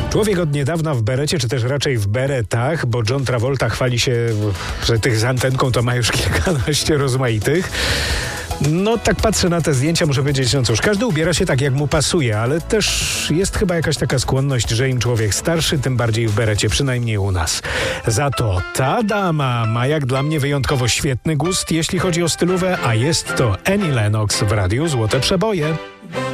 Człowiek od niedawna w berecie, czy też raczej w beretach, bo John Travolta chwali się, że tych z antenką to ma już kilkanaście rozmaitych. No tak patrzę na te zdjęcia, muszę powiedzieć, no cóż, każdy ubiera się tak, jak mu pasuje, ale też jest chyba jakaś taka skłonność, że im człowiek starszy, tym bardziej w berecie, przynajmniej u nas. Za to ta dama ma jak dla mnie wyjątkowo świetny gust, jeśli chodzi o stylówę, a jest to Annie Lennox w Radiu Złote Przeboje.